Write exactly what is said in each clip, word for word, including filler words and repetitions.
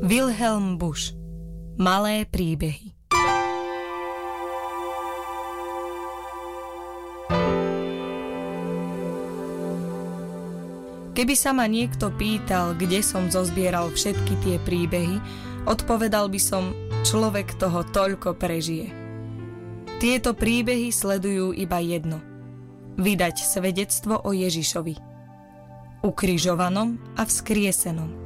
Wilhelm Busch. Malé príbehy. Keby sa ma niekto pýtal, kde som zozbieral všetky tie príbehy, odpovedal by som, človek toho toľko prežije. Tieto príbehy sledujú iba jedno. Vydať svedectvo o Ježišovi. Ukrižovanom a vzkriesenom.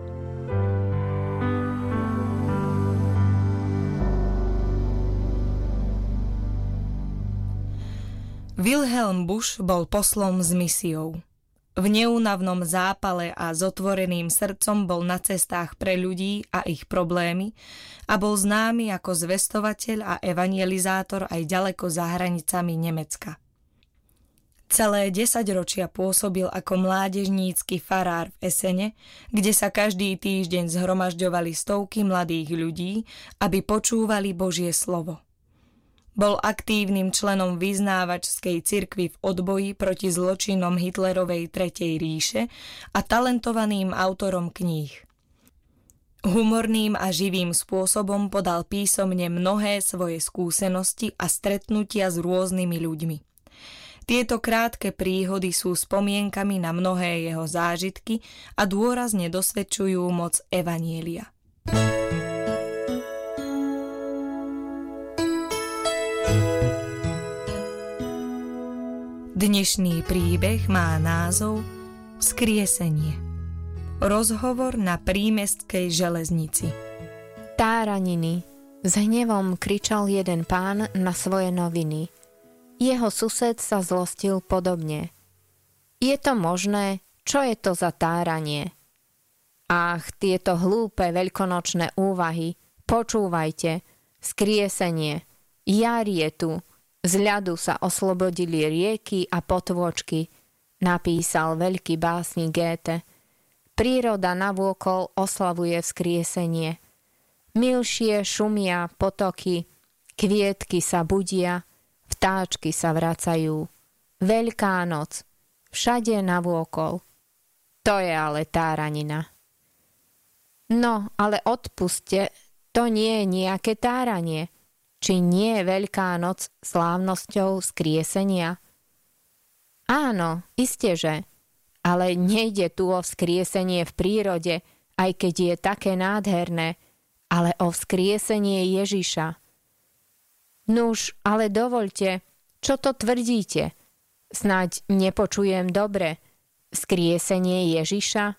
Wilhelm Busch bol poslom s misiou. V neúnavnom zápale a s otvoreným srdcom bol na cestách pre ľudí a ich problémy a bol známy ako zvestovateľ a evangelizátor aj ďaleko za hranicami Nemecka. Celé desaťročia pôsobil ako mládežnícky farár v Essene, kde sa každý týždeň zhromažďovali stovky mladých ľudí, aby počúvali Božie slovo. Bol aktívnym členom vyznávačskej cirkvi v odboji proti zločinom Hitlerovej Tretej ríše a talentovaným autorom kníh. Humorným a živým spôsobom podal písomne mnohé svoje skúsenosti a stretnutia s rôznymi ľuďmi. Tieto krátke príhody sú spomienkami na mnohé jeho zážitky a dôrazne dosvedčujú moc evanjelia. Dnešný príbeh má názov Vzkriesenie. Rozhovor na prímestskej železnici. Táraniny. S hnevom kričal jeden pán na svoje noviny. Jeho sused sa zlostil podobne. Je to možné? Čo je to za táranie? Ach, tieto hlúpe veľkonočné úvahy. Počúvajte. Vzkriesenie. Jar je tu. Z ľadu sa oslobodili rieky a potôčky, napísal veľký básnik Goethe. Príroda navôkol oslavuje vzkriesenie. Milšie šumia potoky, kvietky sa budia, vtáčky sa vracajú. Veľká noc, všade navôkol. To je ale táranina. No, ale odpuste, to nie je nejaké táranie. Či nie je Veľká noc slávnosťou vzkriesenia? Áno, isteže, ale nejde tu o vzkriesenie v prírode, aj keď je také nádherné, ale o vzkriesenie Ježiša. Nuž, ale dovoľte, čo to tvrdíte? Snáď nepočujem dobre. Vzkriesenie Ježiša?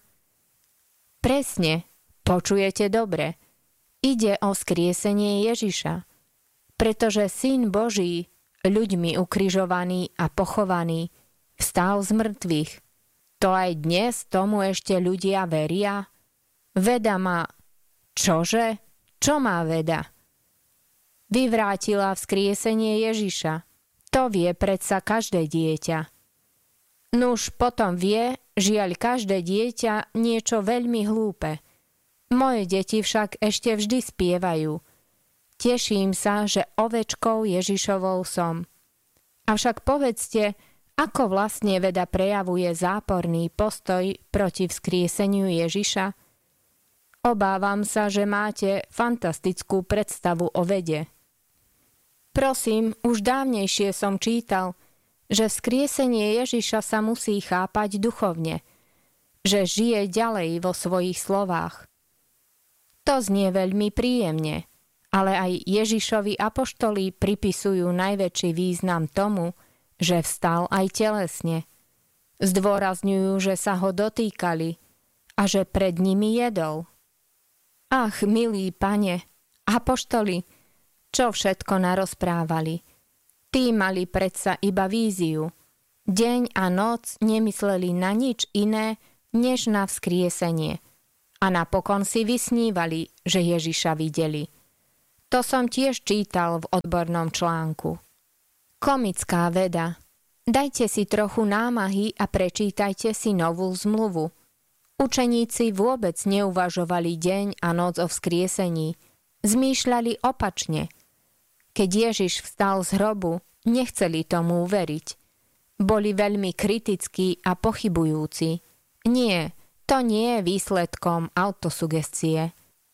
Presne, počujete dobre. Ide o vzkriesenie Ježiša. Pretože Syn Boží, ľuďmi ukrižovaný a pochovaný, vstal z mŕtvych. To aj dnes tomu ešte ľudia veria? Veda má... Čože? Čo má veda? Vyvrátila vzkriesenie Ježiša. To vie predsa každé dieťa. Nuž potom vie, žiaľ každé dieťa niečo veľmi hlúpe. Moje deti však ešte vždy spievajú. Teším sa, že ovečkou Ježišovou som. Avšak povedzte, ako vlastne veda prejavuje záporný postoj proti vzkrieseniu Ježiša? Obávam sa, že máte fantastickú predstavu o vede. Prosím, už dávnejšie som čítal, že vzkriesenie Ježiša sa musí chápať duchovne, že žije ďalej vo svojich slovách. To znie veľmi príjemne. Ale aj Ježišovi apoštoli pripisujú najväčší význam tomu, že vstal aj telesne. Zdôrazňujú, že sa ho dotýkali a že pred nimi jedol. Ach, milý pane, apoštoli, čo všetko narozprávali. Tí mali predsa iba víziu. Deň a noc nemysleli na nič iné, než na vzkriesenie. A napokon si vysnívali, že Ježiša videli. To som tiež čítal v odbornom článku. Komická veda. Dajte si trochu námahy a prečítajte si novú zmluvu. Učeníci vôbec neuvažovali deň a noc o vzkriesení. Zmýšľali opačne. Keď Ježiš vstal z hrobu, nechceli tomu uveriť. Boli veľmi kritickí a pochybujúci. Nie, to nie je výsledkom autosugestie.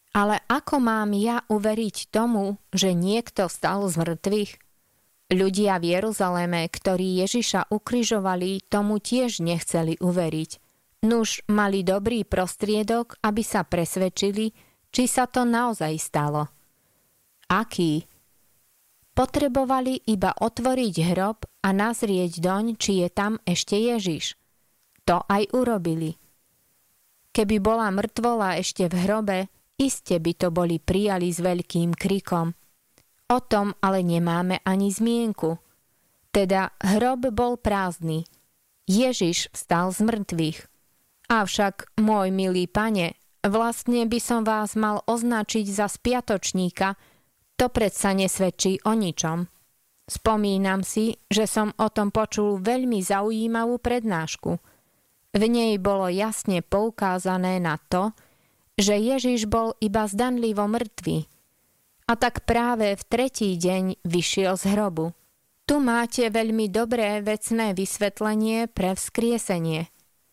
Ale ako mám ja uveriť tomu, že niekto vstal z mŕtvych? Ľudia v Jeruzaleme, ktorí Ježiša ukrižovali, tomu tiež nechceli uveriť. Nuž mali dobrý prostriedok, aby sa presvedčili, či sa to naozaj stalo. Aký? Potrebovali iba otvoriť hrob a nazrieť doň, či je tam ešte Ježiš. To aj urobili. Keby bola mŕtvola ešte v hrobe, iste by to boli prijali s veľkým krikom. O tom ale nemáme ani zmienku. Teda hrob bol prázdny. Ježiš vstal z mŕtvych. Avšak, môj milý pane, vlastne by som vás mal označiť za spiatočníka, to predsa nesvedčí o ničom. Spomínam si, že som o tom počul veľmi zaujímavú prednášku. V nej bolo jasne poukázané na to, že Ježiš bol iba zdanlivo mŕtvy. A tak práve v tretí deň vyšiel z hrobu. Tu máte veľmi dobré vecné vysvetlenie pre vzkriesenie.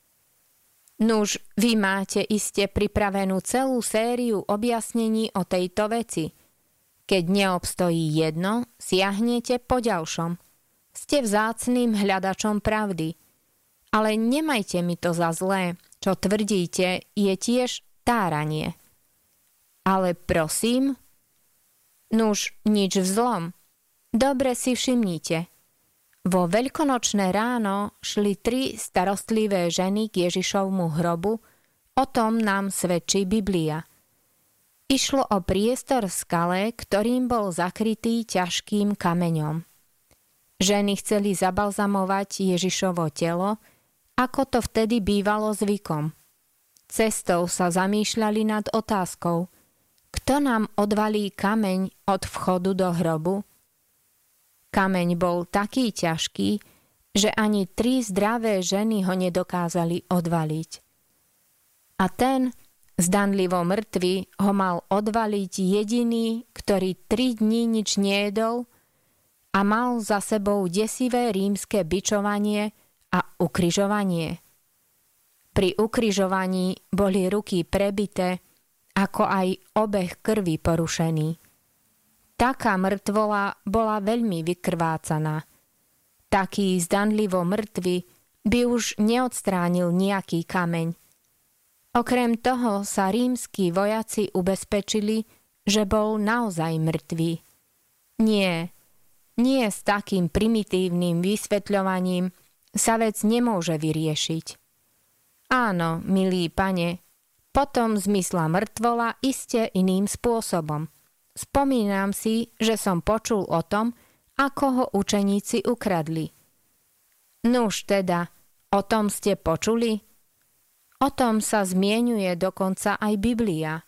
Nuž, vy máte iste pripravenú celú sériu objasnení o tejto veci. Keď neobstojí jedno, siahnete po ďalšom. Ste vzácnym hľadačom pravdy. Ale nemajte mi to za zlé, čo tvrdíte, je tiež táranie. Ale prosím... Nuž, nič vzlom. Dobre si všimnite. Vo veľkonočné ráno šli tri starostlivé ženy k Ježišovmu hrobu, o tom nám svedčí Biblia. Išlo o priestor v skale, ktorým bol zakrytý ťažkým kameňom. Ženy chceli zabalzamovať Ježišovo telo, ako to vtedy bývalo zvykom. Cestou sa zamýšľali nad otázkou, kto nám odvalí kameň od vchodu do hrobu? Kameň bol taký ťažký, že ani tri zdravé ženy ho nedokázali odvaliť. A ten, zdanlivo mŕtvy, ho mal odvaliť jediný, ktorý tri dni nič nejedol a mal za sebou desivé rímske bičovanie a ukrižovanie. Pri ukrižovaní boli ruky prebité, ako aj obeh krvi porušený. Taká mŕtvola bola veľmi vykrvácaná. Taký zdanlivo mŕtvy by už neodstránil nejaký kameň. Okrem toho sa rímski vojaci ubezpečili, že bol naozaj mŕtvý. Nie, nie s takým primitívnym vysvetľovaním sa vec nemôže vyriešiť. Áno, milý pane, potom zmysla mŕtvola iste iným spôsobom. Spomínam si, že som počul o tom, ako ho učeníci ukradli. Nuž teda, o tom ste počuli? O tom sa zmieňuje dokonca aj Biblia.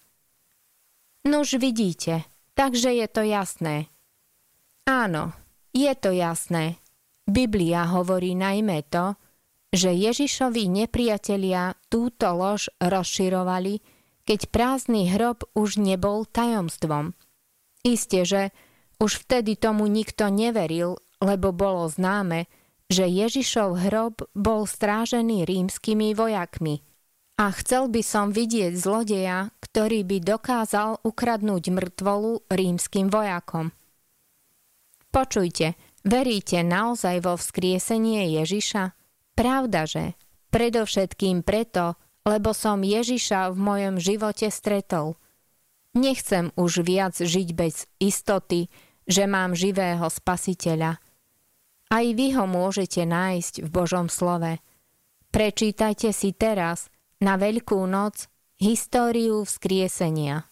Nuž vidíte, takže je to jasné. Áno, je to jasné. Biblia hovorí najmä to, že Ježišovi nepriatelia túto lož rozširovali, keď prázdny hrob už nebol tajomstvom. Isté, že už vtedy tomu nikto neveril, lebo bolo známe, že Ježišov hrob bol strážený rímskymi vojakmi. A chcel by som vidieť zlodeja, ktorý by dokázal ukradnúť mŕtvolu rímskym vojakom. Počujte, veríte naozaj vo vzkriesenie Ježiša? Pravdaže, predovšetkým preto, lebo som Ježiša v mojom živote stretol. Nechcem už viac žiť bez istoty, že mám živého Spasiteľa. Aj vy ho môžete nájsť v Božom slove. Prečítajte si teraz, na Veľkú noc, históriu vzkriesenia.